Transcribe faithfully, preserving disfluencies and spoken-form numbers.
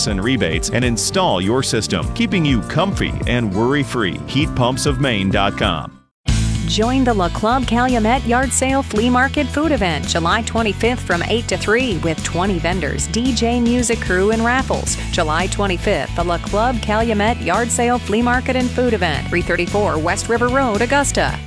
service and rebates and install your system, keeping you comfy and worry-free. heat pumps of maine dot com. Join the La Club Calumet Yard Sale Flea Market Food Event July twenty-fifth from eight to three with twenty vendors, D J, music crew, and raffles. July twenty-fifth, the La Club Calumet Yard Sale Flea Market and Food Event, three thirty-four West River Road, Augusta.